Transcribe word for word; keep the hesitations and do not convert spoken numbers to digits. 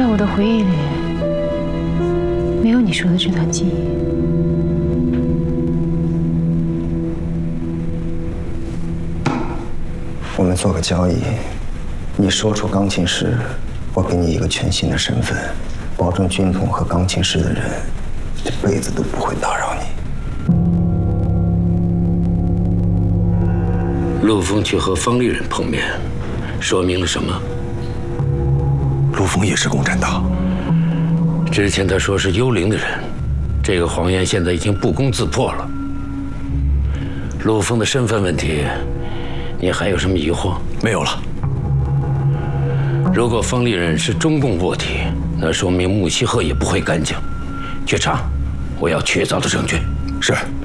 在我的回忆里，没有你说的这段记忆。 我们做个交易，你说出钢琴师，我给你一个全新的身份，保证军统和钢琴师的人这辈子都不会打扰你。 陆枫去和方立人碰面，说明了什么？ 陆枫也是共产党。 之前他说是幽灵的人，这个谎言现在已经不攻自破了。陆枫的身份问题，你还有什么疑惑？ 没有了。 如果方立人是中共卧底，那说明穆希赫也不会干净。去查，我要确凿的证据。 是。